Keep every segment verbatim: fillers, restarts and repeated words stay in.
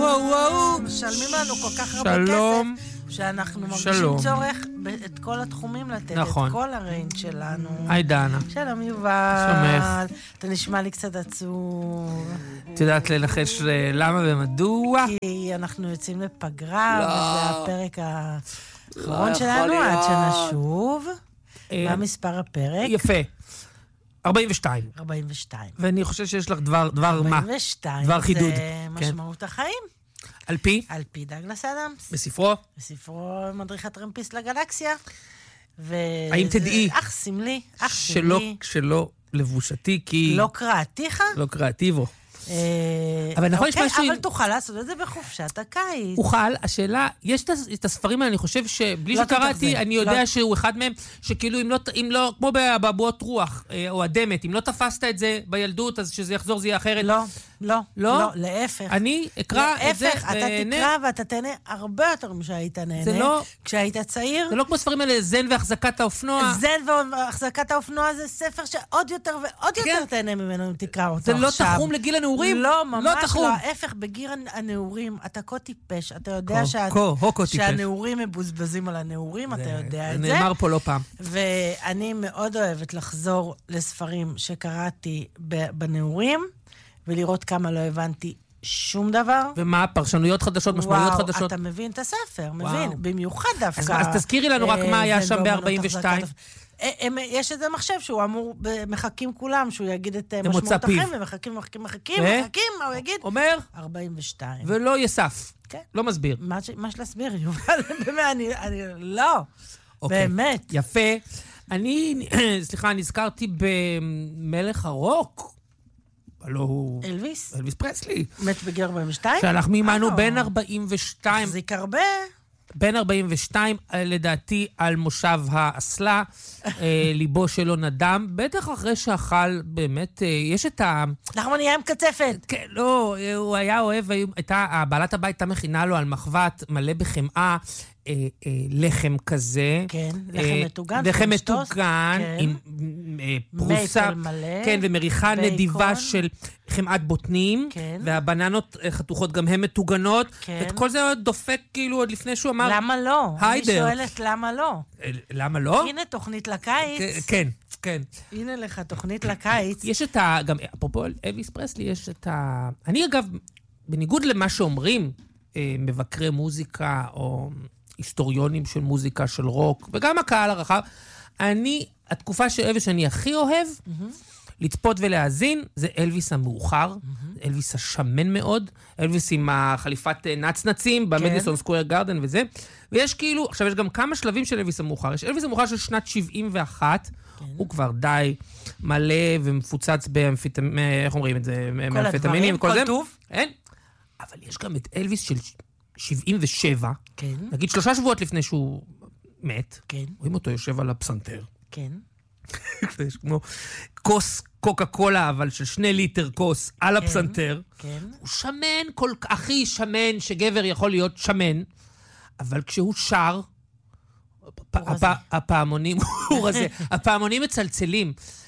וואו וואו. משלמים לנו כל כך הרבה כסף, שאנחנו מרגישים צורך את כל התחומים לתת, את כל הריינג שלנו. היי דנה. שלום יובל. אתה נשמע לי קצת עצוב. את יודעת לנחש למה ומדוע? כי אנחנו יוצאים לפגרה, וזה הפרק האחרון שלנו, עד שנשוב. מה מספר הפרק? יפה. ארבעים ושתיים. ארבעים ושתיים. ואני חושב שיש לך דבר, דבר מה? ארבעים ושתיים. דבר חידוד. זה משמעות החיים. על פי? על פי דאגלס אדמס. בספרו? בספרו מדריך הטרמפיסט לגלקסיה. האם תדעי? אך סמלי, אך סמלי. שלא לבושתי, כי... לא קראתיך? לא קראתיבו. אבל נכון, יש משהו... אבל תוכל לעשות את זה בחופשת הקיץ. אוכל, השאלה, יש את הספרים האלה, אני חושב שבלי שקראתי, אני יודע שהוא אחד מהם, שכאילו אם לא, כמו באבעבועות רוח, או אדמת, אם לא תפסת את זה בילדות, אז שזה יחזור זה יהיה אחרת. לא, לא, לא, להפך. אני אקרא את זה. להפך, אתה תקרא ואתה תהנה הרבה יותר משהיית נהנה. כשהיית צעיר. זה לא כמו ספרים האלה, זן והחזקת האופנוע. זן והחזקת האופנוע זה ספר שעוד יותר ועוד יותר תהנה ממנו אם תקרא אותו עכשיו. זה לא תחום לגיל הנעורים? לא, ממש לא. ההפך, בגיר הנעורים, אתה כה טיפש. אתה יודע שהנעורים מבוזבזים על הנעורים, אתה יודע את זה. נאמר פה לא פעם. ואני מאוד אוהבת לחזור לספרים שקראתי בנעורים, ולראות כמה לא הבנתי שום דבר. ומה, פרשנויות חדשות, משמעויות חדשות? וואו, אתה מבין את הספר, מבין, במיוחד דווקא. אז תזכירי לנו רק מה היה שם ב-ארבעים ושתיים. יש איזה מחשב שהוא אמור, מחכים כולם, שהוא יגיד את משמעות החיים, ומחכים, מחכים, מחכים, מחכים, מה הוא יגיד? אומר? ארבעים ושתיים. ולא יסף. כן. לא מסביר. מה יש להסביר, יובל? באמת, אני, לא. באמת. יפה. אני, סליחה, נזכרתי במלך הרוק. הלא הוא... אלוויס? אלוויס פרסלי. מת בגיל ארבעים ושתיים? שאנחנו עמנו בין ארבעים ושתיים. זה הרבה. בין ארבעים ושתיים, לדעתי, על מושב האסלה, ליבו שלו נדם, בטח אחרי שאכל, באמת, יש את ה... אנחנו נהיה עם קצפת. כן, לא, הוא היה אוהב, הייתה, בעלת הבית הייתה מכינה לו על מחבת מלא בחמאה, לחם כזה. כן, לחם מטוגן. לחם מטוגן, עם פרוסה. כן, ומריחה נדיבה של חמאת בוטנים. והבננות חתוכות גם הן מטוגנות. את כל זה עוד דופק כאילו עוד לפני שהוא אמר... למה לא? אני שואלת למה לא. למה לא? הנה תוכנית לקיץ. כן, כן. הנה לך תוכנית לקיץ. יש את ה... גם אפרופו אלוויס פרסלי, יש את ה... אני אגב, בניגוד למה שאומרים מבקרי מוזיקה או... היסטוריונים של מוזיקה, של רוק, וגם הקהל הרחב. אני, התקופה של אלוויס שאני הכי אוהב, mm-hmm. לצפות ולהאזין, זה אלוויס המאוחר, mm-hmm. אלוויס השמן מאוד, אלוויס עם החליפת נצנצים, במדיסון סקוואר גארדן וזה, ויש כאילו, עכשיו יש גם כמה שלבים של אלוויס המאוחר, יש אלוויס המאוחר של שנת שבעים ואחת, כן. הוא כבר די מלא ומפוצץ באמפיטמינים, איך אומרים את זה? כל הדברים, כל, כל טוב. אין, אבל יש גם את אלוויס של... שבעים ושבע, כן. נגיד שלושה שבועות לפני שהוא מת, כן. רואים אותו יושב על הפסנתר. כן. יש כמו כוס קוקה קולה, אבל של שני ליטר כוס על כן. הפסנתר. כן. הוא שמן, כל, הכי שמן שגבר יכול להיות שמן, אבל כשהוא שר, הפ, הפעמונים, הוא רזה, הפעמונים מצלצלים.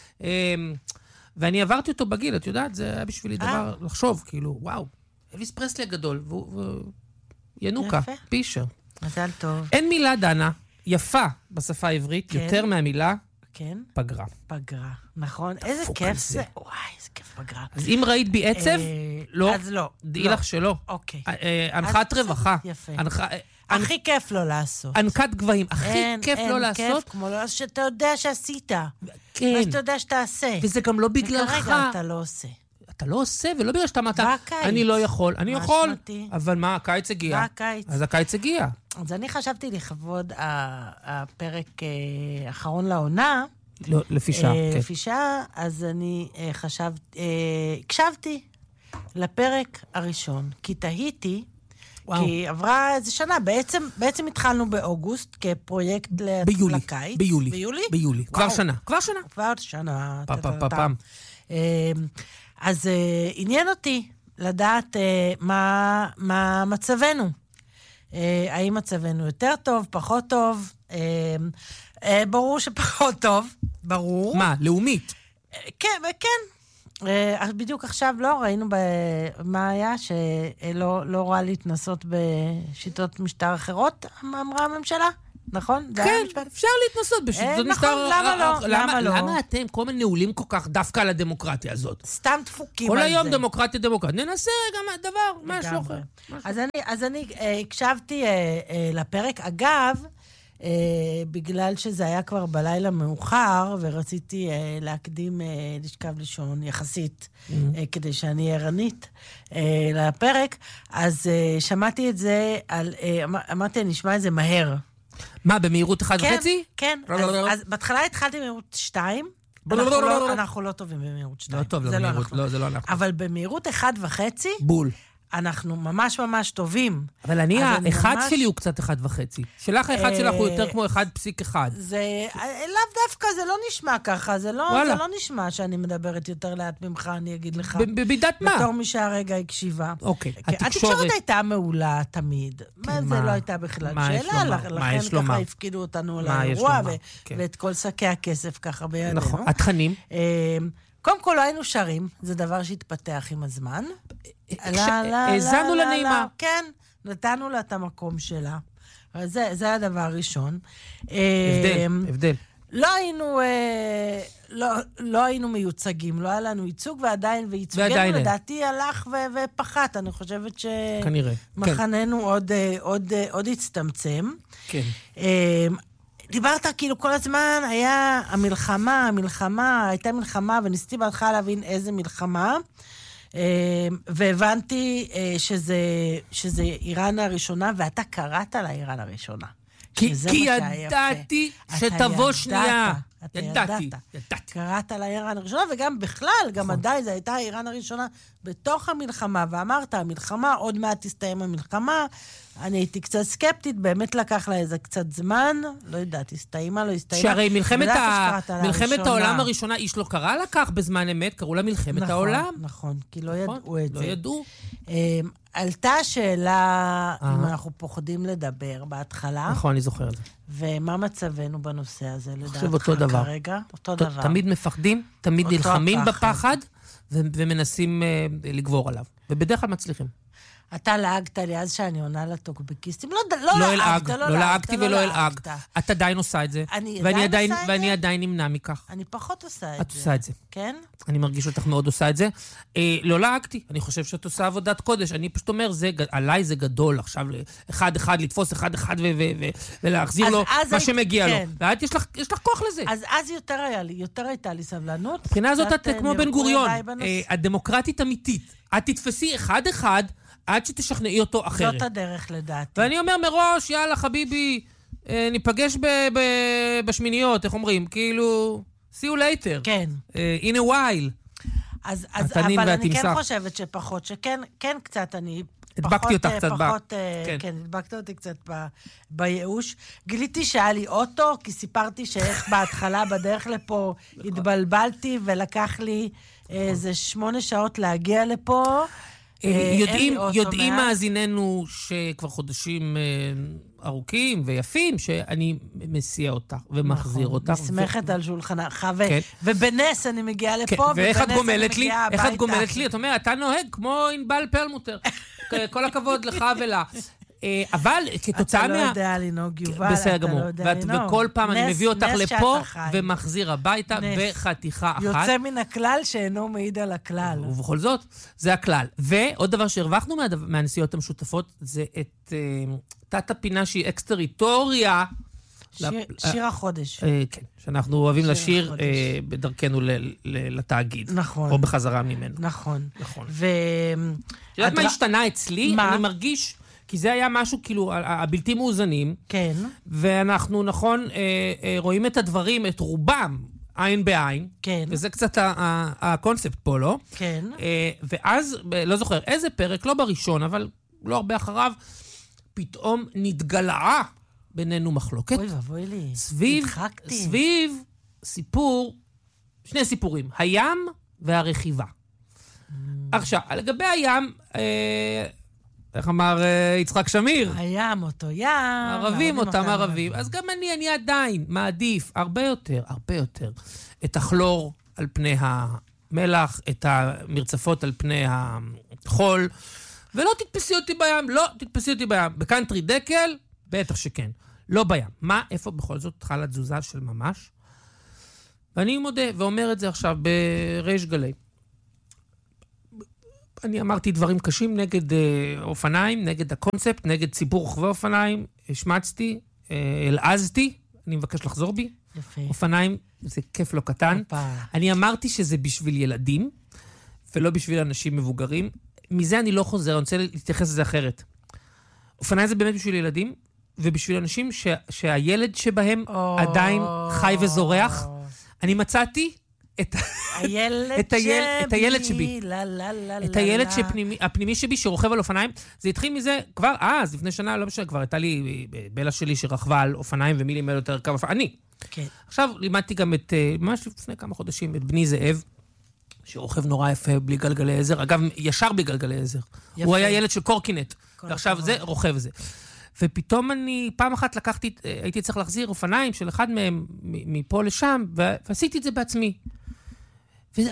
ואני עברתי אותו בגיל, את יודעת, זה היה בשבילי דבר לחשוב, כאילו, וואו, אלוויס פרסלי הגדול, והוא... ינוקה, פישר. מזל טוב. אין מילה, דנה, יפה בשפה העברית, כן. יותר מהמילה כן. פגרה. פגרה, נכון. איזה כיף זה. וואי, איזה כיף פגרה. אז אם ראית בי עצב, לא. אז לא. דעי לך שלא. אוקיי. הנחת רווחה. יפה. הכי כיף לא לעשות. ענקת גבהים, הכי כיף לא לעשות. אין כיף כמו לא לעשות, שאתה יודע שעשית. כן. מה שאתה יודע שתעשה. וזה גם לא בגללך. וכרגע אתה לא עושה. אתה לא עושה, ולא בגלל שאתה אמרת, אני לא יכול. אני יכול, אבל מה, הקיץ הגיע. הקיץ. אז הקיץ הגיע. אז אני חשבתי לכבוד הפרק האחרון לעונה. לא, לפי שעה, כן. לפי שעה, אז אני חשבתי, הקשבתי לפרק הראשון, כי תהיתי, כי עברה איזה שנה, בעצם, בעצם התחלנו באוגוסט כפרויקט לקיץ. ביולי. ביולי? ביולי. כבר שנה. כבר שנה. כבר שנה. פעם. אז עניין אותי לדעת מה, מה מצבנו. האם מצבנו יותר טוב, פחות טוב? ברור שפחות טוב, ברור. מה, לאומית? כן, כן. אז בדיוק עכשיו לא ראינו מה היה, שלא לא רע להתנסות בשיטות משטר אחרות, אמרה הממשלה. נכון? כן, אפשר להתנסות בשיטות משטר... נכון, למה לא? למה לא? למה אתם כל מיני נעולים כל כך דווקא על הדמוקרטיה הזאת? סתם דפוקים על זה. כל היום דמוקרטיה דמוקרטיה. ננסה רגע דבר, משהו אחר. אז אני הקשבתי לפרק. אגב, בגלל שזה היה כבר בלילה מאוחר, ורציתי להקדים לשכב לישון יחסית, כדי שאני ערנית לפרק, אז שמעתי את זה, אמרתי, נשמע את זה מהר. מה, במהירות אחד וחצי? כן, אז בהתחלה התחלתי במהירות שתיים, אנחנו לא טובים במהירות שתיים. לא טוב, לא במהירות, לא, זה לא אנחנו. אבל במהירות אחד וחצי, בול. אנחנו ממש ממש טובים. אבל אני, האחד שלי הוא קצת אחד וחצי. שלך האחד שלך הוא יותר כמו אחד פסיק אחד. זה, לאו דווקא, זה לא נשמע ככה, זה לא נשמע שאני מדברת יותר לאט ממך, אני אגיד לך. בבידת מה? בתור מי שהרגע הקשיבה. אוקיי, התקשורת הייתה מעולה תמיד. זה לא הייתה בכלל שאלה, לכן ככה הפקידו אותנו על האירוע, ואת כל שקי הכסף ככה בידינו. נכון, התכנים. קודם כל לא היינו שרים, זה דבר שהתפתח עם הזמן. האזנו לנעימה. כן, נתנו לה את המקום שלה. זה הדבר הראשון. הבדל, הבדל. לא היינו, לא היינו מיוצגים, לא היה לנו ייצוג, ועדיין, וייצוגנו לדעתי הלך ופחת. אני חושבת שמחננו עוד הצטמצם. כן. דיברת כאילו כל הזמן, היה המלחמה, המלחמה, הייתה מלחמה, וניסיתי בהתחלה להבין איזה מלחמה, והבנתי שזה, שזה איראן הראשונה, ואתה קראת לה איראן הראשונה. כי, כי ידעתי שתבוא שנייה. אתה ידעתי, ידעתי. קראת לה איראן הראשונה, וגם בכלל, גם עדיין זו הייתה איראן הראשונה בתוך המלחמה, ואמרת, המלחמה, עוד מעט תסתיים המלחמה, אני הייתי קצת סקפטית, באמת לקח לה איזה קצת זמן, לא יודעת, הסתיימה, לא הסתיימה. שהרי מלחמת, ה... מלחמת העולם הראשונה, איש לא קרא לקח בזמן אמת, קראו לה מלחמת נכון, העולם. נכון, כי לא ידעו נכון, את לא זה. לא ידעו. עלתה שאלה אם אנחנו פוחדים לדבר בהתחלה. נכון, אני זוכר את זה. ומה מצבנו בנושא הזה, לדעתך אותו דבר. כרגע? אותו דבר. תמיד מפחדים, תמיד נלחמים בפחד, ומנסים לגבור עליו. ובדרך כלל מצליחים. אתה לעגת לי אז שאני עונה לטוקבקיסטים. לא לעגת, לא לעגתי ולא לעגת. את עדיין עושה את זה. אני עדיין עושה את זה? ואני עדיין נמנע מכך. אני פחות עושה את זה. את עושה את זה. כן? אני מרגיש אותך מאוד עושה את זה. לא לעגתי, אני חושב שאת עושה עבודת קודש. אני פשוט אומר, עליי זה גדול עכשיו, אחד אחד, לתפוס אחד אחד ולהחזיר לו מה שמגיע לו. ואת יש לך כוח לזה. אז אז יותר היה לי, יותר הייתה לי סבלנות. מבחינה הזאת את כמו בן גוריון, הדמוקרטית אמיתית. את תתפסי אחד אחד, עד שתשכנעי אותו אחרת. זאת הדרך לדעתי. ואני אומר מראש, יאללה חביבי, אה, ניפגש ב- ב- בשמיניות, איך אומרים? כאילו, see you later. כן. אה, in a while. אז, אז, אבל אני כן חושבת שפחות, שכן כן קצת אני... הדבקתי אותך קצת ב... פחות, כן. כן, הדבקת אותי קצת ב, בייאוש. גיליתי שהיה לי אוטו, כי סיפרתי שאיך בהתחלה בדרך לפה התבלבלתי, ולקח לי איזה שמונה שעות להגיע לפה. יודעים, יודעים מאזיננו שכבר חודשים ארוכים ויפים, שאני מסיע אותך ומחזיר אותך. מסמכת על שולחנך, ובנס אני מגיעה לפה, ואיך את גומלת לי? איך את גומלת לי? את אומרת, אתה נוהג כמו ענבל פרלמוטר. כל הכבוד לך ולה. אבל כתוצאה מה... אתה לא יודע לנהוג, יובל, בסדר גמור. וכל פעם אני מביא אותך לפה ומחזיר הביתה בחתיכה אחת. יוצא מן הכלל שאינו מעיד על הכלל. ובכל זאת, זה הכלל. ועוד דבר שהרווחנו מהנסיעות המשותפות, זה את תת הפינה שהיא אקס-טריטוריה. שיר החודש. כן, שאנחנו אוהבים לשיר בדרכנו לתאגיד. נכון. או בחזרה ממנו. נכון. נכון. יודעת מה השתנה אצלי? מה? אני מרגיש... כי זה היה משהו, כאילו, הבלתי מאוזנים. כן. ואנחנו, נכון, רואים את הדברים, את רובם, עין בעין. כן. וזה קצת הקונספט פה, לא? כן. ואז, לא זוכר איזה פרק, לא בראשון, אבל לא הרבה אחריו, פתאום נתגלעה בינינו מחלוקת. אוי ואבוי לי. סביב, נדחקתי. סביב סיפור, שני סיפורים, הים והרכיבה. Mm. עכשיו, לגבי הים... איך אמר יצחק שמיר? הים אותו ים. ערבים אותם ערבים. אז גם אני, אני עדיין מעדיף הרבה יותר, הרבה יותר, את הכלור על פני המלח, את המרצפות על פני החול, ולא תתפסי אותי בים, לא תתפסי אותי בים. בקנטרי דקל, בטח שכן. לא בים. מה, איפה בכל זאת התחלה תזוזה של ממש? ואני מודה, ואומר את זה עכשיו בריש גלי. אני אמרתי דברים קשים נגד אה, אופניים, נגד הקונספט, נגד ציבור רוכבי אופניים, השמצתי, אה, אלעזתי, אני מבקש לחזור בי. יפה. אופניים זה כיף לא קטן. אופה. אני אמרתי שזה בשביל ילדים, ולא בשביל אנשים מבוגרים. מזה אני לא חוזר, אני רוצה להתייחס לזה אחרת. אופניים זה באמת בשביל ילדים, ובשביל אנשים ש, שהילד שבהם או... עדיין חי וזורח. אני מצאתי את הילד את היל, את הילד שבי. שבי. לה, לה, לה, את לה, הילד לה. שפנימי, הפנימי שבי שרוכב על אופניים. זה התחיל מזה כבר אז, לפני שנה, לא משנה, כבר הייתה לי בלה שלי שרכבה על אופניים ומי לימד יותר כמה אופניים. אני. כן. עכשיו לימדתי גם את, ממש לפני כמה חודשים, את בני זאב, שרוכב נורא יפה בלי גלגלי עזר. אגב, ישר בלי גלגלי עזר. יפה. הוא היה ילד של קורקינט. ועכשיו הכבוד. זה, רוכב זה. ופתאום אני, פעם אחת לקחתי, הייתי צריך להחזיר אופניים של אחד מהם מפה לשם, ועשיתי את זה בעצמי. וזה,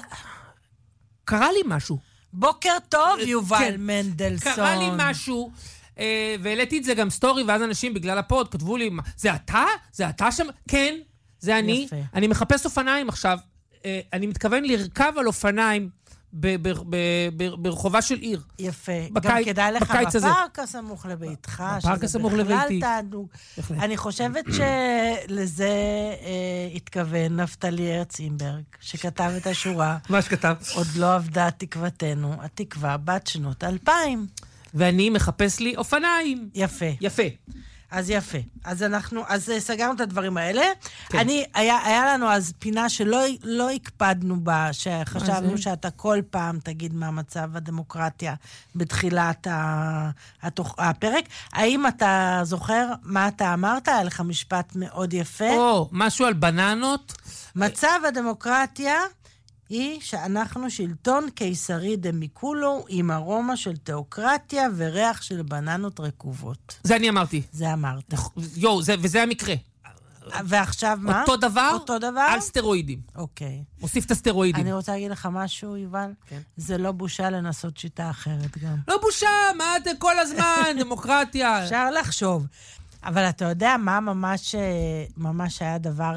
קרה לי משהו. בוקר טוב, יובל כן. מנדלסון. קרה לי משהו, אה, והעליתי את זה גם סטורי, ואז אנשים בגלל הפוד כתבו לי, זה אתה? זה אתה שם? כן, זה אני. יפה. אני מחפש אופניים עכשיו. אה, אני מתכוון לרכב על אופניים ב- ב- ב- ב- ברחובה של עיר. יפה. בקי... גם כדאי לך בקיץ הזה. בפארק הסמוך לביתך, בפארק הסמוך לביתי. תענוג. בהחלט. אני חושבת שלזה אה, התכוון נפתלי הרצימברג, שכתב את השורה, מה שכתב. עוד לא עבדה תקוותנו, התקווה בת שנות אלפיים. ואני מחפש לי אופניים. יפה. יפה. אז יפה. אז אנחנו, אז סגרנו את הדברים האלה. כן. אני, היה, היה לנו אז פינה שלא לא הקפדנו בה, שחשבנו שאתה כל פעם תגיד מה מצב הדמוקרטיה בתחילת ה, התוך, הפרק. האם אתה זוכר מה אתה אמרת? היה לך משפט מאוד יפה. או, משהו על בננות. מצב הדמוקרטיה היא שאנחנו שלטון קיסרי דמיקולו עם ארומה של תיאוקרטיה וריח של בננות רקובות. זה אני אמרתי. זה אמרת. יו, זה, וזה המקרה. ועכשיו מה? אותו דבר, אותו דבר? על סטרואידים. אוקיי. מוסיף את הסטרואידים. אני רוצה להגיד לך משהו, יובל. כן. זה לא בושה לנסות שיטה אחרת גם. לא בושה, מה אתם כל הזמן, דמוקרטיה. אפשר לחשוב. אבל אתה יודע מה ממש, ממש היה דבר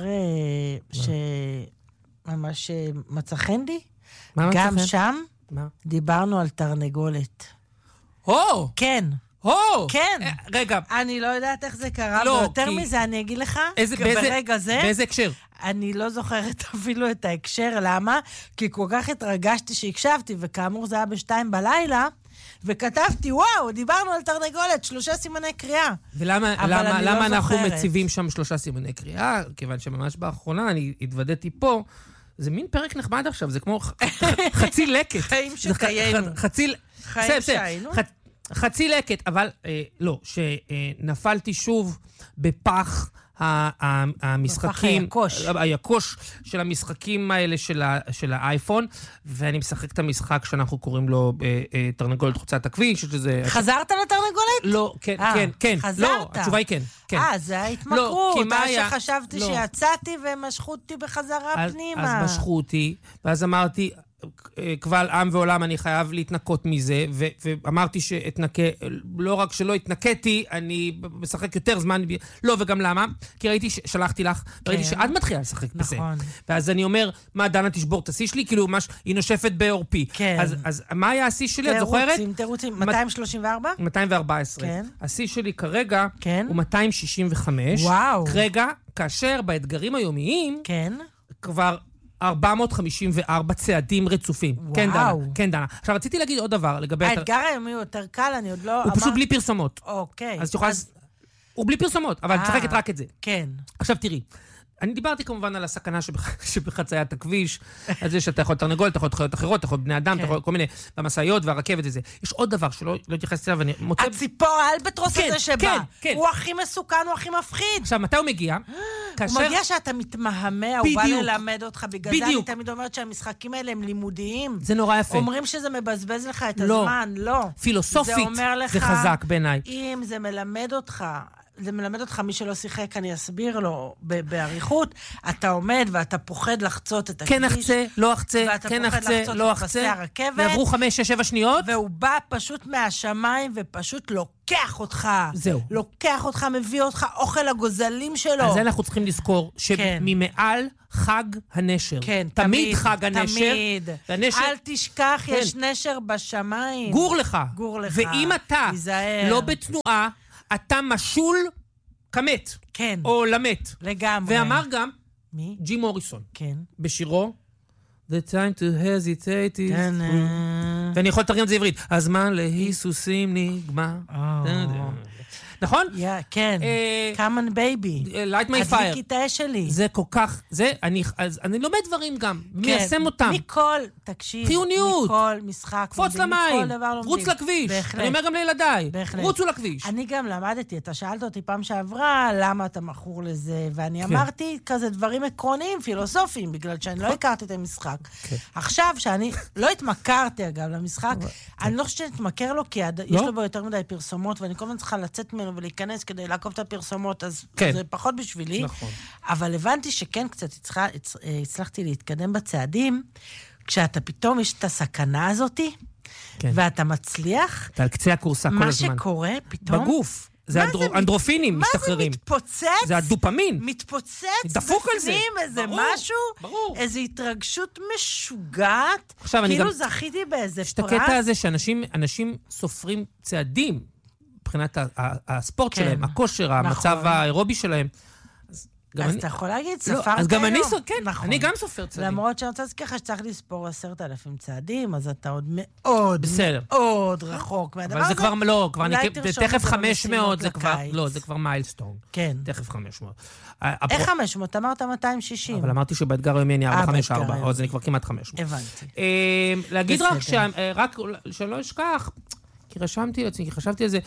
שממש מצא חן לי? מה מצא גם חן? שם מה? דיברנו על תרנגולת. הו! כן. הו! כן. אה, רגע, אני לא יודעת איך זה קרה, לא, ויותר כי- מזה אני אגיד לך, איזה- כי באיזה- ברגע זה, באיזה הקשר? אני לא זוכרת אפילו את ההקשר, למה? כי כל כך התרגשתי שהקשבתי, וכאמור זה היה בשתיים בלילה, וכתבתי, וואו, דיברנו על תרנגולת, שלושה סימני קריאה. ולמה אבל למה, אני לא למה אנחנו זוכרת. מציבים שם שלושה סימני קריאה? כיוון שממש באחרונה אני התוודעתי פה, זה מין פרק נחמד עכשיו, זה כמו ח- חצי לקט. חיים זה ח- שחיינו. ח- חצי... חיים בסדר, בסדר. שהיינו. ח- חצי לקט, אבל אה, לא, שנפלתי שוב בפח ה- ה- המשחקים... היקוש. היקוש של המשחקים האלה של ה- של האייפון, ואני משחק את המשחק שאנחנו קוראים לו אה, אה, תרנגולת חוצת הכביש, שזה... חזרת לתרנגולת? לא, כן, אה, כן, כן. חזרת? לא, התשובה היא כן. כן. אה, זה ההתמכרות. לא, כי מה אז היה? שחשבתי לא. שיצאתי ומשכו אותי בחזרה אז, פנימה. אז משכו אותי, ואז אמרתי, אה, קבל עם ועולם, אני חייב להתנקות מזה, ו- ואמרתי שאתנקה, לא רק שלא התנקתי, אני משחק יותר זמן, ב- לא, וגם למה? כי ראיתי, ש- שלחתי לך, וראיתי כן. שאת מתחילה לשחק בזה. נכון. ואז אני אומר, מה, דנה תשבור את השיא שלי? כאילו, מש, היא נושפת בעורפי. כן. אז, אז מה היה השיא שלי, את זוכרת? תירוצים, תירוצים. מאתיים שלושים וארבע? מאתיים וארבע עשרה. כן. השיא שלי כרגע כן. הוא מאתיים שישים וחמש. וואו. כרגע, כאשר באתגרים היומיים, כן. כבר ארבע מאות חמישים וארבע צעדים רצופים. וואו. כן, דנה. כן, דנה. עכשיו, רציתי להגיד עוד דבר לגבי... הת- האתגר היומי הוא יותר קל, אני עוד לא... הוא פשוט בלי פרסומות. אוקיי. אז את יכולה... הוא בלי פרסומות, אבל את אה. משחקת רק את זה. כן. עכשיו תראי, אני דיברתי כמובן על הסכנה שבח... שבחציית הכביש, על זה שאתה יכול תרנגול, אתה יכול חיות אחרות, אתה יכול בני אדם, כן. אתה יכול כל מיני, במשאיות והרכבת וזה. יש עוד דבר שלא לא התייחסתי אליו, ואני מוצא... הציפור האלבטרוס כן, הזה שבא. כן, כן. הוא הכי מסוכן, הוא הכי מפחיד. עכשיו, מתי הוא מגיע? הוא מגיע שאתה מתמהמה, הוא בא בדיוק. ללמד אותך. בגלל זה אני בדיוק. תמיד אומרת שהמשחקים האלה הם לימודיים. זה נורא יפה. אומרים שזה מבזבז לך את לא. הזמן, לא. פילוסופית זה אומר לך, זה חזק בעיניי. אם זה מלמד אותך זה מלמד אותך, מי שלא שיחק, אני אסביר לו בעריכות, אתה עומד ואתה פוחד לחצות את הכביש. כן אחצה, לא אחצה, כן אחצה, לא אחצה. ועברו חמש, שש, שבע שניות. והוא בא פשוט מהשמיים ופשוט לוקח אותך. זהו. לוקח אותך, מביא אותך אוכל הגוזלים שלו. אז אנחנו צריכים לזכור שממעל חג הנשר. כן, תמיד חג הנשר. תמיד. אל תשכח, יש נשר בשמיים. גור לך. גור לך. ואם אתה לא בתנועה, אתה משול כמת. כן. או למת. לגמרי. ואמר גם, מי? ג'ים מוריסון. כן. בשירו, The time to hesitate is through. ואני יכול לתרגם את זה עברית. הזמן להיסוסים נגמר. נכון? כן. Come on baby. Light my fire. הדליק את האש שלי. זה כל כך, זה, אני, אז אני לומד דברים גם, מיישם אותם. מכל, תקשיב, חיוניות. מכל משחק. קפוץ למים, רוץ לכביש. אני אומר גם לילדיי, רוצו לכביש. אני גם למדתי, אתה שאלת אותי פעם שעברה, למה אתה מכור לזה, ואני אמרתי כזה דברים עקרוניים, פילוסופיים, בגלל שאני לא הכרתי את המשחק. עכשיו, שאני לא התמכרתי אגב למשחק, אני לא חושבת להתמכר לו, כי יש לו בו יותר מדי פרסומות, ואני כל הזמן צריכה לצאת ממנו ולהיכנס כדי לעקוב את הפרסומות, אז זה פחות בשבילי. אבל הבנתי שכן קצת הצלחתי להתקדם בצעדים, כשאתה פתאום יש את הסכנה הזאת, ואתה מצליח, אתה על קצה הקורסה כל הזמן. מה שקורה פתאום... בגוף. זה אנדרופינים משתחררים. מה זה מתפוצץ? זה הדופמין. מתפוצץ דפוק על זה. בפנים איזה משהו, ברור. איזו התרגשות משוגעת. עכשיו אני גם... כאילו זכיתי באיזה פרס. יש את הקטע הזה שאנשים סופרים צעדים, מבחינת הספורט שלהם, הכושר, המצב האירובי שלהם. אז אתה יכול להגיד, ספרת היום. אז גם אני, כן, אני גם סופר צעדים. למרות שאני רוצה להזכיר לך שצריך לספור עשרת אלפים צעדים, אז אתה עוד מאוד, מאוד רחוק מהדבר הזה. אבל זה כבר, לא, כבר תכף חמש מאות, זה כבר, לא, זה כבר מיילסטון. כן. תכף חמש מאות. איך חמש מאות? אמרת מאתיים שישים. אבל אמרתי שבאתגר היומי אני ארבע חמש ארבע, אז אני כבר כמעט חמש מאות. הבנתי. להגיד רק, שאני לא אשכח, כי רשמתי לעצמי, כי חשבתי על זה,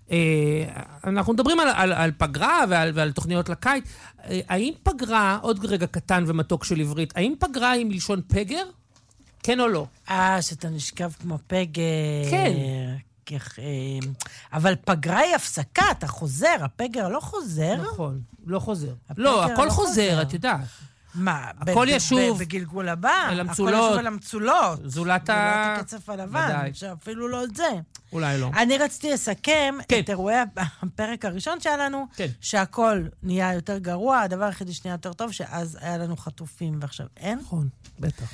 אנחנו מדברים על, על, על פגרה ועל, ועל תוכניות לקיץ. האם פגרה, עוד רגע קטן ומתוק של עברית, האם פגרה היא מלשון פגר? כן או לא? אה, שאתה נשכב כמו פגר. כן. כך, אבל פגרה היא הפסקה, אתה חוזר, הפגר לא חוזר. נכון, לא חוזר. לא, הכל חוזר, את יודעת. מה? הכל ישוב. בגלגול הבא? אל המצולות. הכל ישוב אל המצולות. זולת ה... הקצף הלבן, שאפילו לא את זה. אולי לא. אני רציתי לסכם את אירועי הפרק הראשון שהיה לנו, שהכל נהיה יותר גרוע, הדבר היחידי שנהיה יותר טוב, שאז היה לנו חטופים, ועכשיו אין. נכון, בטח.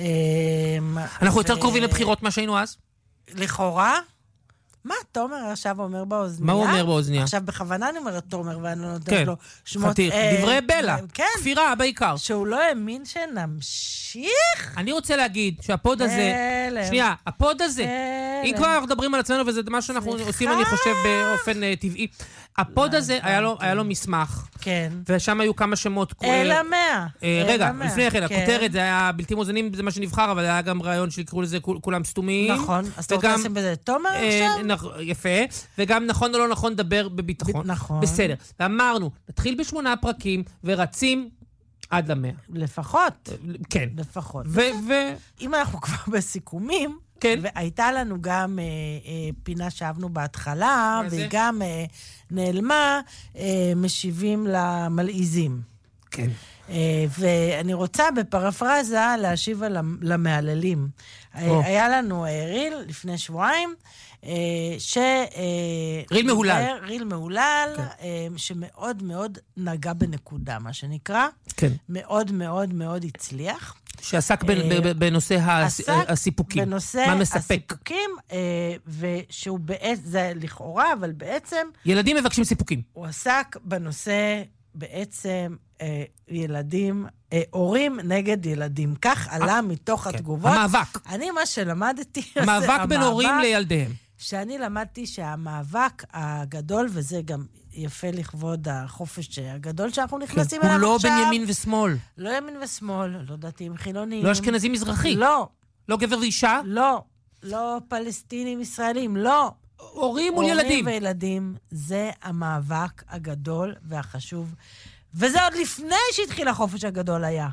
אנחנו יותר קרובים לבחירות מה שהיינו אז? לכאורה? מה תומר עכשיו אומר באוזניה? מה הוא אומר באוזניה? עכשיו בכוונה אני אומרת תומר, ואני לא נותנת לו שמות... דברי בלה, כפירה בעיקר. שהוא לא האמין שנמשיך? אני רוצה להגיד שהפוד הזה... שנייה, הפוד הזה, אם כבר אנחנו מדברים על עצמנו, וזה מה שאנחנו עושים, אני חושב, באופן טבעי, הפוד הזה היה לו מסמך. כן. ושם היו כמה שמות... אלא מאה. רגע, לפני כן, הכותרת, זה היה בלתי מוזנים, זה מה שנבחר, אבל היה גם רעיון שיקראו לזה כולם סתומים. נכון, אז אתה רוצה לשים בזה תומר עכשיו? יפה, וגם נכון או לא נכון, דבר בביטחון. נכון. בסדר. ואמרנו, נתחיל בשמונה פרקים, ורצים עד למאה. לפחות. כן. לפחות. ו... אם אנחנו כבר בסיכומים, כן. והייתה לנו גם אה, אה, פינה שאהבנו בהתחלה, והיא גם אה, נעלמה, אה, משיבים למלעיזים. כן. אה, ואני רוצה בפרפרזה להשיב על המעללים. אה, היה לנו אה, ריל לפני שבועיים, ש... ריל מהולל. ריל מהולל, שמאוד מאוד נגע בנקודה, מה שנקרא. כן. מאוד מאוד מאוד הצליח. שעסק בנושא הסיפוקים. בנושא הסיפוקים, ושהוא בעצם, זה לכאורה, אבל בעצם... ילדים מבקשים סיפוקים. הוא עסק בנושא בעצם ילדים, הורים נגד ילדים. כך עלה מתוך התגובות. המאבק. אני מה שלמדתי... המאבק בין הורים לילדיהם. שאני למדתי שהמאבק הגדול, וזה גם יפה לכבוד החופש הגדול שאנחנו נכנסים אליו עכשיו. הוא לא בין ימין ושמאל. לא ימין ושמאל, לא דתיים חילוניים. לא אשכנזי מזרחי. לא. לא גבר ואישה? לא. לא פלסטינים ישראלים, לא. הורים מול ילדים. הורים וילדים, זה המאבק הגדול והחשוב. וזה עוד לפני שהתחיל החופש הגדול היה.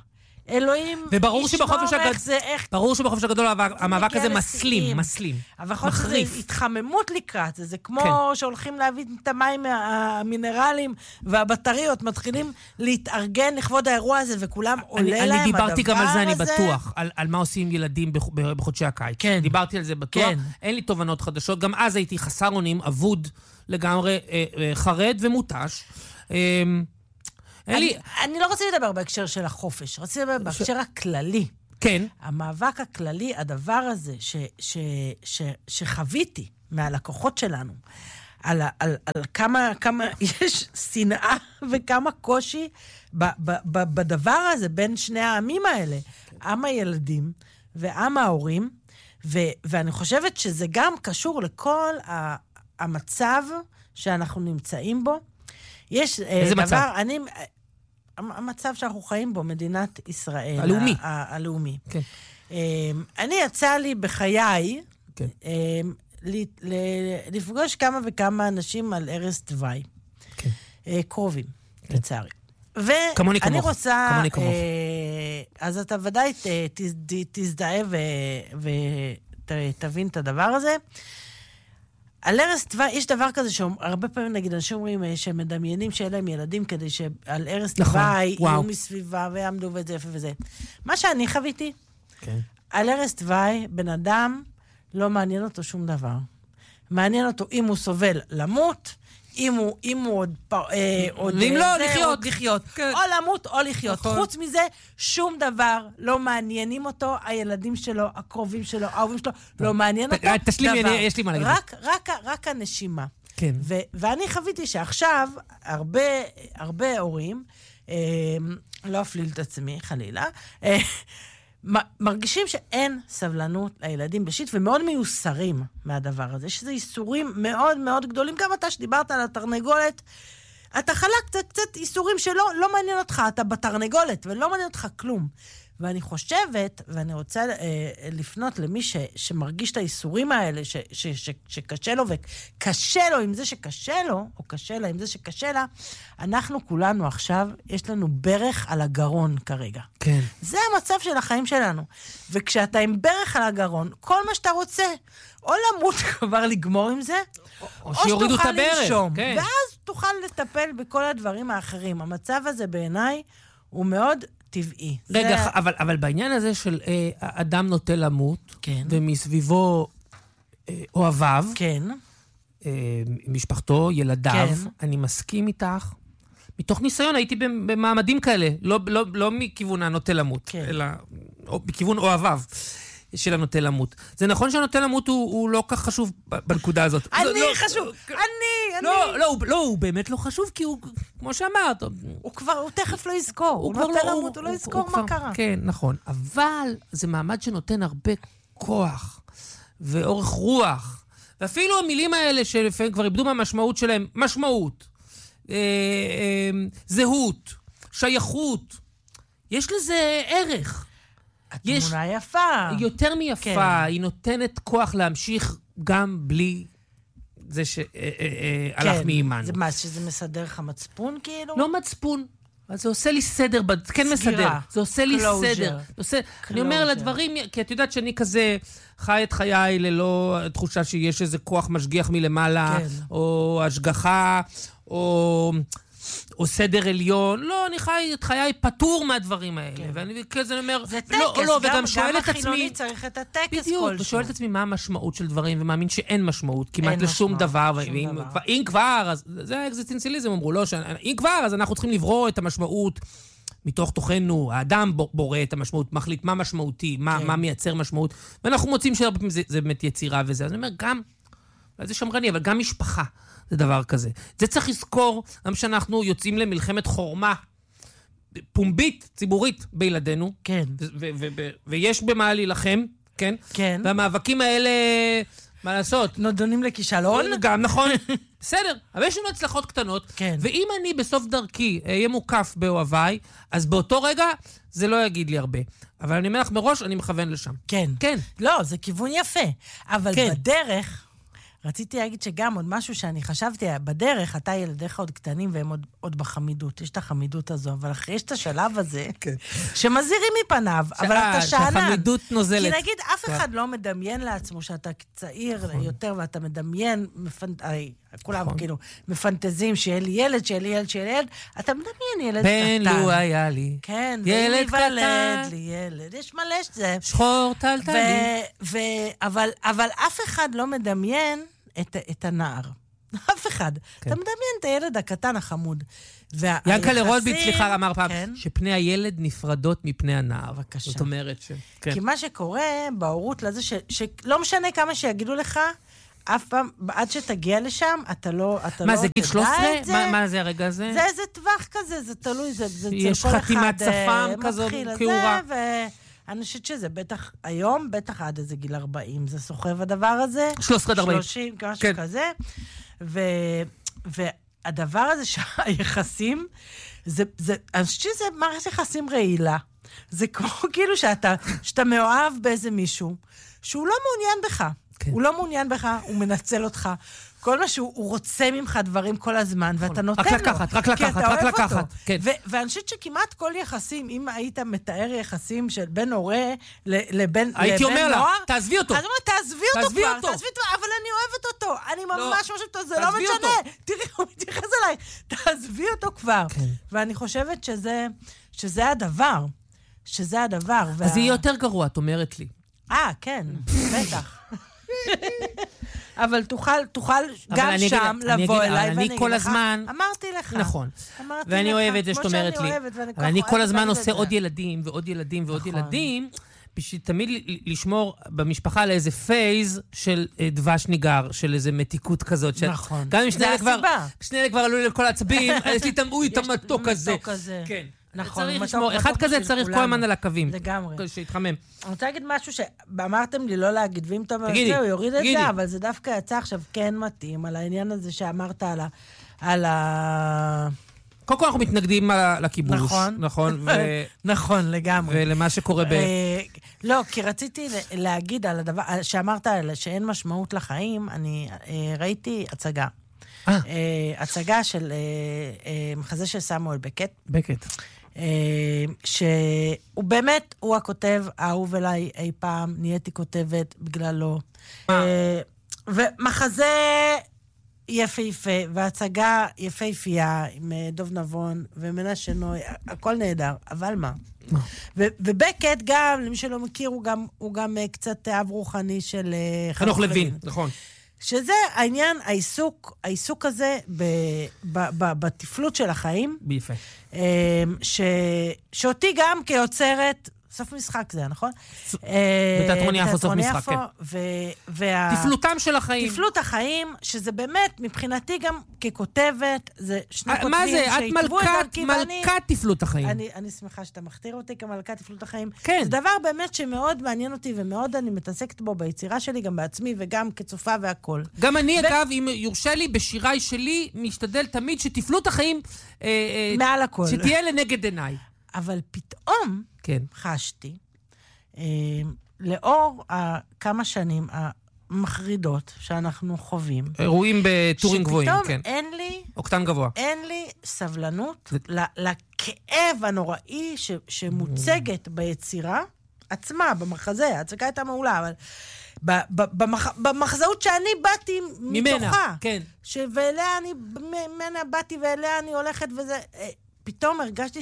אלוהים, וברור שבחופש הגדול, זה איך... ברור שבחופש הגדול המאבק הזה מסלים, מסלים. אבל יכול להיות שזה התחממות לקראת זה, זה כמו כן. שהולכים להביא את המים המינרליים והבטריות, מתחילים להתארגן לכבוד האירוע הזה, וכולם עולה אני, להם הדבר הזה. אני דיברתי גם על זה, אני בטוח, על, על מה עושים ילדים בחודשי הקיץ. כן. דיברתי על זה בטוח, כן. אין לי תובנות חדשות, גם אז הייתי חסר אונים, אבוד לגמרי, אה, אה, חרד ומוטש. אה, אני, לי... אני לא רוצה לדבר בהקשר של החופש, רציתי לדבר בהקשר ש... הכללי. כן. המאבק הכללי, הדבר הזה ש, ש, ש, שחוויתי מהלקוחות שלנו, על, על, על כמה, כמה יש שנאה וכמה קושי ב, ב, ב, בדבר הזה בין שני העמים האלה, עם הילדים ועם ההורים, ו, ואני חושבת שזה גם קשור לכל ה, המצב שאנחנו נמצאים בו. יש איזה דבר, מצב? אני... המצב שאנחנו חיים בו, מדינת ישראל. הלאומי. ה- הלאומי. כן. אני יצא לי בחיי כן. לפגוש כמה וכמה אנשים על ערש דווי. כן. קרובים, לצערי. כמוני כמוך. ואני רוצה... כמוני כמוך. אז אתה ודאי תזדהה ותבין את הדבר הזה. על ערש דווי, יש דבר כזה שהרבה פעמים, נגיד, אנשים אומרים שהם מדמיינים שאלה להם ילדים כדי שעל ערש דווי יהיו מסביבה ויעמדו וזה וזה. מה שאני חוויתי, על ערש דווי, בן אדם לא מעניין אותו שום דבר. מעניין אותו אם הוא סובל למות, אם הוא, אם הוא עוד... ואם לא, לחיות. לחיות. או למות או לחיות. חוץ מזה, שום דבר לא מעניינים אותו, הילדים שלו, הקרובים שלו, האהובים שלו, לא מעניין אותו. תשלים לי, יש לי מה להגיד. רק הנשימה. כן. ואני חוויתי שעכשיו, הרבה הורים, לא אפליל את עצמי, חלילה, מרגישים שאין סבלנות לילדים בשיט, ומאוד מיוסרים מהדבר הזה, שזה איסורים מאוד מאוד גדולים. גם אתה שדיברת על התרנגולת, אתה חלק קצת, קצת איסורים שלא לא מעניין אותך, אתה בתרנגולת, ולא מעניין אותך כלום. ואני חושבת, ואני רוצה אה, לפנות למי ש, שמרגיש את האיסורים האלה, ש, ש, ש, שקשה לו, וקשה לו עם זה שקשה לו, או קשה לה עם זה שקשה לה, אנחנו כולנו עכשיו, יש לנו ברך על הגרון כרגע. כן. זה המצב של החיים שלנו. וכשאתה עם ברך על הגרון, כל מה שאתה רוצה, או למות כבר לגמור עם זה, או, או, או שיורידו את הברך. לנשום, כן. ואז תוכל לטפל בכל הדברים האחרים. המצב הזה בעיניי הוא מאוד... טבעי. רגע, זה... אבל, אבל בעניין הזה של אה, אדם נוטה למות, כן. ומסביבו אה, אוהביו, כן. אה, משפחתו, ילדיו, כן. אני מסכים איתך. מתוך ניסיון הייתי במעמדים כאלה, לא, לא, לא מכיוון הנוטה למות, כן. אלא או, מכיוון אוהביו של הנוטה למות. זה נכון שהנוטה למות הוא, הוא לא כך חשוב בנקודה הזאת. אני לא, חשוב, לא, אני, אני. לא, לא, הוא, לא, הוא באמת לא חשוב, כי הוא, כמו שאמרת, הוא כבר, הוא תכף לא יזכור. הוא, הוא נוטה לא, למות, הוא, הוא לא יזכור הוא, מה הוא קרה. כן, נכון. אבל זה מעמד שנותן הרבה כוח ואורך רוח. ואפילו המילים האלה שלפעמים כבר איבדו מהמשמעות שלהם, משמעות, אה, אה, זהות, שייכות, יש לזה ערך. התמונה יפה. יותר מיפה, כן. היא נותנת כוח להמשיך גם בלי זה שהלך כן. מאימנו. זה מה, שזה מסדר לך מצפון כאילו? לא מצפון. אז זה עושה לי סדר, כן מסדר. זה עושה לי Closure. סדר. עושה, אני אומר לדברים, כי את יודעת שאני כזה חי את חיי ללא תחושה שיש איזה כוח משגיח מלמעלה, כן. או השגחה, או... או סדר עליון, לא, אני חי את חיי פטור מהדברים האלה, כן. ואני כזה אומר, זה טקס, לא, לא, גם, וגם שואל את עצמי, גם החילוני צריך את הטקס בדיוק, כלשהו. ושואל את עצמי מה המשמעות של דברים, ומאמין שאין משמעות, כמעט אין לשום משמעות, דבר, שום ואם, דבר. אם כבר, אז זה האקזיסטנציאליזם, אמרו, לא, אם כבר, אז אנחנו צריכים לברוא את המשמעות מתוך תוכנו, האדם בורא את המשמעות, מחליט מה משמעותי, מה, כן. מה מייצר משמעות, ואנחנו מוצאים שהרבה פעמים זה, זה באמת יצירה וזה, אז אני אומר, גם, זה שמרני, אבל גם משפחה. זה דבר כזה. זה צריך לזכור, גם שאנחנו יוצאים למלחמת חורמה פומבית, ציבורית, בילדינו. כן. ויש במה להילחם, כן? כן. והמאבקים האלה, מה לעשות? נודונים לכישלון? גם, נכון. בסדר, אבל יש לנו הצלחות קטנות. כן. ואם אני בסוף דרכי אהיה מוקף באוהביי, אז באותו רגע זה לא יגיד לי הרבה. אבל אני אומר לך מראש, אני מכוון לשם. כן. כן. לא, זה כיוון יפה. אבל כן. בדרך... רציתי להגיד שגם עוד משהו שאני חשבתי, בדרך, אתה ילדיך עוד קטנים והם עוד, עוד בחמידות, יש את החמידות הזו, אבל אחרי יש את השלב הזה, כן. שמזהירים מפניו, ש... אבל אתה שאנן. שהחמידות נוזלת. כי נגיד, אף אחד לא מדמיין לעצמו שאתה צעיר נכון. יותר, ואתה מדמיין, מפנ... הרי, כולם נכון. כאילו מפנטזים שיהיה לי ילד, שיהיה לי ילד, שיהיה לי ילד, אתה מדמיין ילד קטן. בן לו היה לי. כן, ילד קטן. לי ילד, יש מלא שזה. שחור טלטלי. ו... ו... אבל, אבל אף אחד לא מדמיין את, את הנער. אף אחד. כן. אתה מדמיין את הילד הקטן החמוד. ינקלה רולביץ, סליחה, אמר פעם, כן? שפני הילד נפרדות מפני הנער. בבקשה. זאת אומרת ש... כן. כי מה שקורה בהורות לזה, ש... שלא משנה כמה שיגידו לך, אף פעם, עד שתגיע לשם, אתה לא, אתה מה, לא זה גיל שלוש עשרה? מה, מה זה הרגע הזה? זה איזה טווח כזה, זה תלוי, זה, זה יש חתימת שפם כזו, קיורה. ו... אני חושבת שזה בטח, היום, בטח עד איזה גיל ארבעים, זה סוחב הדבר הזה. שלוש עשרה עד ארבעים. שלושים, משהו כן. כזה. ו, והדבר הזה שהיחסים, זה, זה, אני חושבת שזה מערכת יחסים רעילה. זה כמו כאילו שאתה, שאתה מאוהב באיזה מישהו, שהוא לא מעוניין בך. כן. הוא לא מעוניין בך, הוא מנצל אותך. כל מה שהוא רוצה ממך דברים כל הזמן, ואתה נותן לו. רק לקחת, רק לקחת, רק לקחת. ואני חושבת שכמעט כל יחסים, אם היית מתאר יחסים של בין הורה לבן נוער, הייתי אומר לה, תעזבי אותו. אז אומרת, תעזבי אותו כבר, תעזבי אותו, אבל אני אוהבת אותו, אני ממש חושבת אותו, זה לא משנה. תראי, הוא מתייחס אליי, תעזבי אותו כבר. ואני חושבת שזה הדבר, שזה הדבר. אז זה יהיה יותר גרוע, את אומרת לי. אה, כן, בטח. אבל תוכל, תוכל גם שם לבוא אליי, ואני כל הזמן... אמרתי לך. נכון. ואני אוהבת זה שאת אומרת לי. אבל אני כל הזמן עושה עוד ילדים, ועוד ילדים, ועוד ילדים, בשביל תמיד לשמור במשפחה על איזה פייז של דבש ניגר, של איזה מתיקות כזאת. נכון. גם אם שני אלה כבר עלו לכל העצבים, יש לי תמאוי את המתוק הזה. כן. נכון, צריך לשמור, אחד כזה צריך כל הזמן על הקווים. לגמרי. שיתחמם. אני רוצה להגיד משהו שאמרתם לי לא להגיד, ואם אתה אומר, זהו, יוריד את זה, אבל זה דווקא יצא עכשיו כן מתאים, על העניין הזה שאמרת על ה... קודם כל אנחנו מתנגדים לכיבוש. נכון. נכון. נכון, לגמרי. ולמה שקורה ב... לא, כי רציתי להגיד על הדבר, שאמרת שאין משמעות לחיים, אני ראיתי הצגה. הצגה של מחזה של סמואל בקט. בקט. שהוא באמת, הוא הכותב, האהוב אליי אי פעם, נהייתי כותבת בגללו. ומחזה יפהפה, והצגה יפהפייה עם דוב נבון ומנשה נוי, הכל נהדר, אבל מה? ובקט גם, למי שלא מכיר, הוא גם קצת אב רוחני של חנוך לוין, נכון. שזה העניין, העיסוק, העיסוק הזה ב, ב, ב, בתפלות של החיים. ביפה. ש, שאותי גם כיוצרת, סוף משחק זה, נכון? בתיאטרון יפו, סוף משחק, כן. תפלותם של החיים. תפלות החיים, שזה באמת, מבחינתי גם ככותבת, זה שני כותבים שהתוו את דרכי. את מלכת תפלות החיים. אני שמחה שאתה מכתיר אותי כמלכת תפלות החיים. כן. זה דבר באמת שמאוד מעניין אותי, ומאוד אני מתעסקת בו ביצירה שלי, גם בעצמי, וגם כצופה והכל. גם אני, אגב, אם יורשה לי, בשיריי שלי, משתדל תמיד שתפלות החיים... מעל הכל. שתהיה לנגד עיניי. אבל פתאום כן. חשתי, אה, לאור כמה שנים המחרידות שאנחנו חווים, אירועים בטורים גבוהים, כן. שפתאום אין לי, אוקטן גבוה. אין לי סבלנות זה... לכאב הנוראי ש, שמוצגת ביצירה עצמה, במחזה, ההצגה הייתה מעולה, אבל במח... במחזאות שאני באתי מתוכה, כן. שאליה אני, ממנה באתי ואליה אני הולכת וזה... פתאום הרגשתי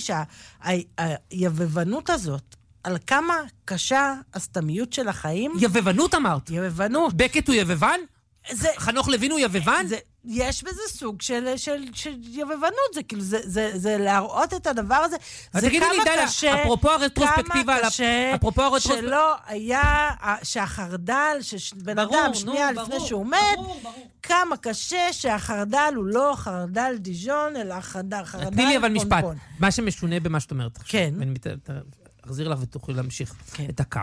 שהיבבנות הזאת, על כמה קשה הסתמיות של החיים... יבבנות אמרת? יבבנות. בקט הוא יבבן? זה, חנוך לוין הוא יבבן? זה, יש בזה סוג של, של, של יבבנות, זה כאילו, זה, זה, זה להראות את הדבר הזה. זה כמה קשה, אפרופו הרטרוספקטיבה, כמה קשה, אפרופו הרטרוספקטיבה, שלא היה, שהחרדל, שבן אדם שנייה נו, לפני ברור, שהוא מת, ברור, ברור. כמה קשה שהחרדל הוא לא חרדל דיז'ון, אלא חרדל פונפון. תני לי אבל משפט, מה שמשונה במה שאת אומרת. כן. אני אחזיר לך ותוכלי להמשיך את הקו.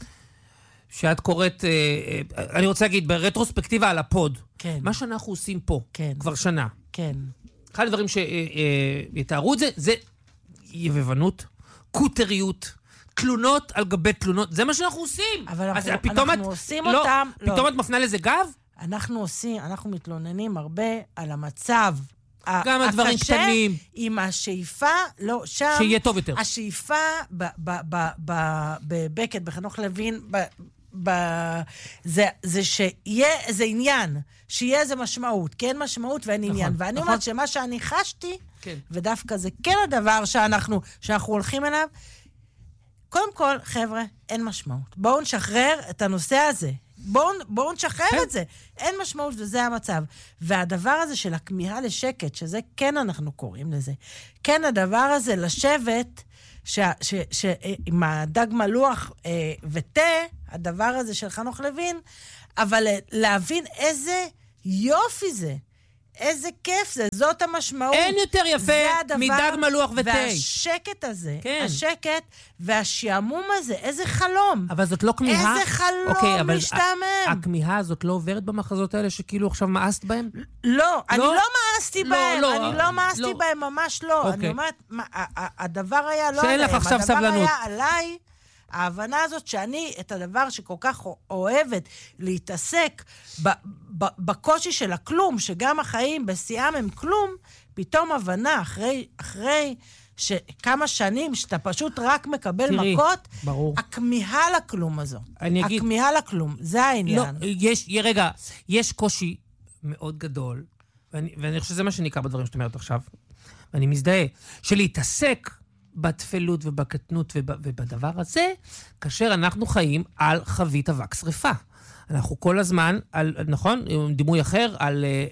שאת קוראת, אני רוצה להגיד, ברטרוספקטיבה על הפוד, כן. מה שאנחנו עושים פה, כן. כבר שנה. כן. אחד הדברים שיתארו את זה, זה יבבנות, קוטריות, תלונות על גבי תלונות, זה מה שאנחנו עושים. אבל אנחנו, אז פתאום אנחנו את, עושים לא, אותם. פתאום לא. את מפנה לזה גב? אנחנו עושים, אנחנו מתלוננים הרבה על המצב גם הדברים קטנים. עם השאיפה, לא, שם... שיהיה טוב יותר. השאיפה בבקט, בחנוך לוין, זה שיהיה איזה עניין, שיהיה איזה משמעות, כי אין משמעות ואין עניין. ואני אומרת שמה שאני חשתי, ודווקא זה כן הדבר שאנחנו הולכים אליו, קודם כל, חבר'ה, אין משמעות. בואו נשחרר את הנושא הזה. בואו, בואו נשחרר את זה. אין משמעות וזה המצב. והדבר הזה של הכמיהה לשקט, שזה כן אנחנו קוראים לזה, כן הדבר הזה לשבת, ש, ש, ש, עם הדג מלוח אה, ותה, הדבר הזה של חנוך לוין, אבל להבין איזה יופי זה. איזה כיף זה, זאת המשמעות. אין יותר יפה מדג מלוח ותה. והשקט הזה, כן. השקט והשעמום הזה, איזה חלום. אבל זאת לא כמיהה? איזה חלום אוקיי, משתעמם. הכמיהה הזאת לא עוברת במחזות האלה שכאילו עכשיו מאסת בהם? לא, לא? אני לא מאסתי לא, בהם, לא, אני לא מאסתי לא. בהם, ממש לא. אוקיי. אני אומרת, מה, הדבר היה לא עליהם, הדבר סבלנות. היה עליי, ההבנה הזאת שאני את הדבר שכל כך אוהבת להתעסק ב, ב, בקושי של הכלום, שגם החיים בשיאם הם כלום, פתאום הבנה אחרי, אחרי כמה שנים שאתה פשוט רק מקבל תראי, מכות, ברור. הכמיהה לכלום הזו. אני אגיד... הכמיהה לכלום, זה העניין. לא, יש, רגע, יש קושי מאוד גדול, ואני, ואני חושב שזה מה שנקרא בדברים שאת אומרת עכשיו, ואני מזדהה, שלהתעסק בתפלות ובקטנות ובדבר הזה, כאשר אנחנו חיים על חבית אבק שריפה. אנחנו כל הזמן, על, נכון? דימוי אחר, על אה,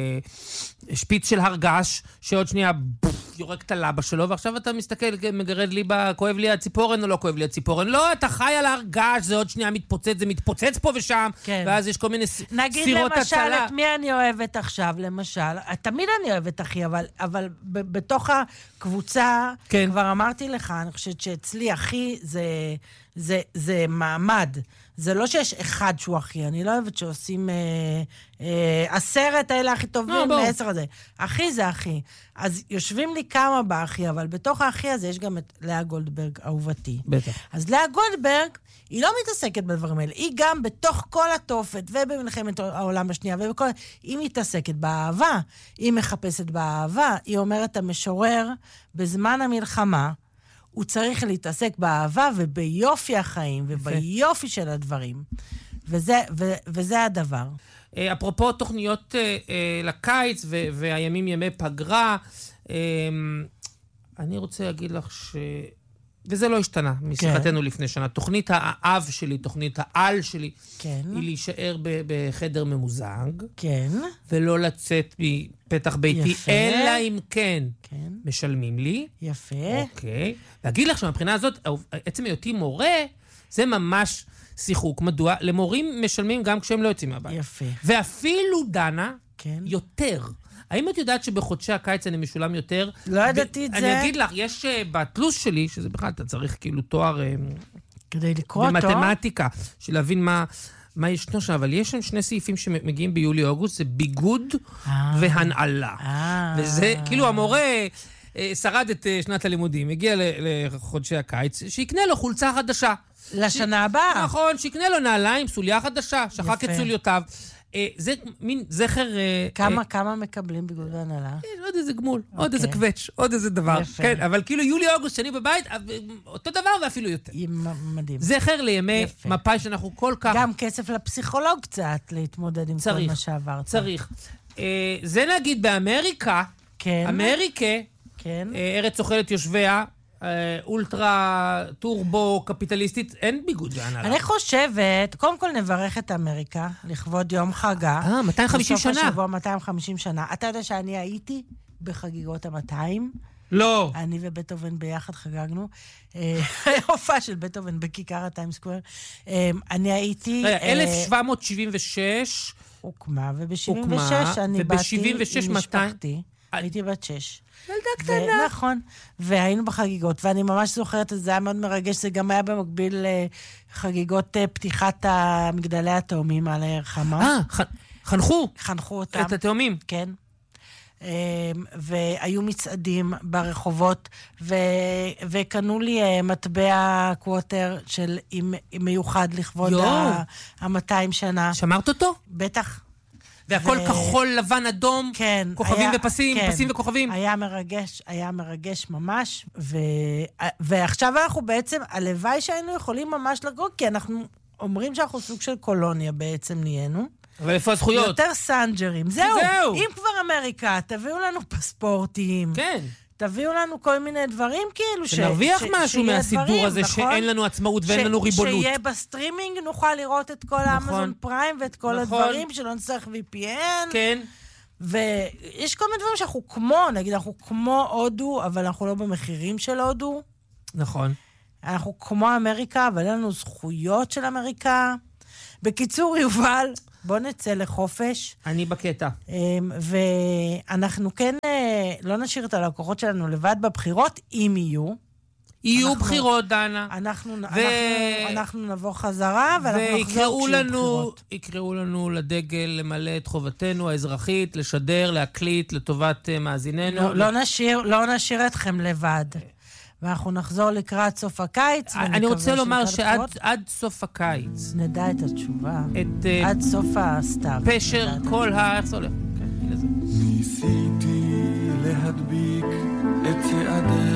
אה, שפיץ של הרגש, שעוד שנייה בוף, יורק את הלבה שלו, ועכשיו אתה מסתכל, מגרד לי, בה, כואב לי הציפורן או לא כואב לי הציפורן? לא, אתה חי על הרגש, זה עוד שנייה מתפוצץ, זה מתפוצץ פה ושם, כן. ואז יש כל מיני ס, נגיד סירות למשל, הצלה. את מי אני אוהבת עכשיו, למשל? תמיד אני אוהבת אחי, אבל, אבל ב- בתוך הקבוצה, כן. כבר אמרתי לך, אני חושבת שאצלי אחי זה, זה, זה מעמד. זה לא שיש אחד שהוא אחי, אני לא אוהבת שעושים אה, אה, עשרת האלה הכי טובים, לא, מעשר הזה. אחי זה אחי. אז יושבים לי כמה באחי, אבל בתוך האחי הזה יש גם את לאה גולדברג, אהובתי. בטח. אז לאה גולדברג, היא לא מתעסקת בדברים האלה, היא גם בתוך כל התופת, ובמלחמת העולם השנייה, ובכל... היא מתעסקת באהבה, היא מחפשת באהבה, היא אומרת המשורר, בזמן המלחמה, הוא צריך להתעסק באהבה וביופי החיים, וביופי של הדברים. וזה, ו, וזה הדבר. אפרופו תוכניות לקיץ, והימים ימי פגרה, אני רוצה להגיד לך ש... וזה לא השתנה משיחתנו כן. לפני שנה. תוכנית האב שלי, תוכנית העל שלי, כן. היא להישאר ב- בחדר ממוזג, כן. ולא לצאת מפתח ביתי, יפה. אלא אם כן, כן משלמים לי. יפה. אוקיי. להגיד לך שמבחינה הזאת, עצם היותי מורה, זה ממש שיחוק. מדוע? למורים משלמים גם כשהם לא יוצאים מהבית. יפה. ואפילו, דנה, כן. יותר. האם את יודעת שבחודשי הקיץ אני משולם יותר? לא ידעתי את זה. אני אגיד לך, יש בתלוש שלי, שזה בכלל, אתה צריך כאילו תואר... כדי לקרוא אותו. במתמטיקה, של להבין מה, מה ישנו שם, אבל יש שם שני סעיפים שמגיעים ביולי-אוגוסט, זה ביגוד והנעלה. וזה, כאילו המורה שרד את שנת הלימודים, הגיע לחודשי הקיץ, שיקנה לו חולצה חדשה. לשנה הבאה. נכון, שיקנה לו נעליים, סוליה חדשה, שחק את סוליותיו. זה מין זכר... כמה, כמה מקבלים בגלל הנהלה? עוד איזה גמול, עוד איזה קווץ', עוד איזה דבר. כן, אבל כאילו יולי-אוגוסט שאני בבית, אותו דבר ואפילו יותר. מדהים. זכר לימי מפאי שאנחנו כל כך... גם כסף לפסיכולוג קצת, להתמודד עם כל מה שעברת. צריך. זה נגיד באמריקה, אמריקה, ארץ אוכלת יושביה, אולטרה טורבו קפיטליסטית, אין ביגוד והנהלה. אני חושבת, קודם כל נברך את אמריקה, לכבוד יום חגה. אה, מאתיים וחמישים שנה. בסוף השבוע, מאתיים וחמישים שנה. אתה יודע שאני הייתי בחגיגות ה-מאתיים? לא. אני ובטהובן ביחד חגגנו. הופעה של בטהובן בכיכר הטיים סקוואר. אני הייתי... אלף שבע מאות שבעים ושש. הוקמה, וב-שבעים ושש אני באתי עם משפחתי. הייתי בת שש. ילדה קטנה. נכון. והיינו בחגיגות, ואני ממש זוכרת את זה, היה מאוד מרגש, זה גם היה במקביל לחגיגות פתיחת מגדלי התאומים על הרחמה. אה, חנכו. חנכו אותם. את התאומים. כן. והיו מצעדים ברחובות, וקנו לי מטבע קווטר של מיוחד לכבוד ה-מאתיים שנה. שמרת אותו? בטח. והכל ו... כחול, לבן, אדום, כן, כוכבים היה, ופסים, כן, פסים וכוכבים. היה מרגש, היה מרגש ממש, ו... ועכשיו אנחנו בעצם, הלוואי שהיינו יכולים ממש לגור, כי אנחנו אומרים שאנחנו סוג של קולוניה בעצם נהיינו. אבל איפה הזכויות? יותר סנג'רים. זהו, זהו. אם כבר אמריקה, תביאו לנו פספורטים. כן. תביאו לנו כל מיני דברים, כאילו, שנרוויח ש... משהו מהסידור דברים, הזה, נכון? שאין לנו עצמאות ואין ש... לנו ריבונות. שיהיה בסטרימינג, נוכל לראות את כל האמזון פריים ואת כל נכון. הדברים, שלא נצטרך וי פי אן. כן. ויש כל מיני דברים שאנחנו כמו, נגיד, אנחנו כמו הודו, אבל אנחנו לא במחירים של הודו. נכון. אנחנו כמו אמריקה, אבל אין לנו זכויות של אמריקה. בקיצור, יובל, בוא נצא לחופש. אני בקטע. ואנחנו כן לא נשאיר את הלקוחות שלנו לבד בבחירות, אם יהיו. יהיו אנחנו, בחירות, דנה. אנחנו, ו... אנחנו, אנחנו נבוא חזרה, ואנחנו נחזור כשיהיו בחירות. ויקראו לנו לדגל למלא את חובתנו האזרחית, לשדר, להקליט לטובת מאזיננו. לא, לא, נשאיר, לא נשאיר אתכם לבד. ואנחנו נחזור לקראת סוף הקיץ. אני רוצה לומר שעד סוף הקיץ... נדע את התשובה. את... עד סוף הסתיו. פשר כל ה... איך זה הולך? ניסיתי להדביק את צעדי